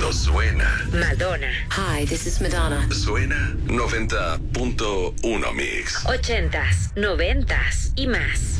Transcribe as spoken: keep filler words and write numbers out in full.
cuando suena. Madonna. Hi, this is Madonna. Suena noventa punto uno Mix. Ochentas, noventas y más.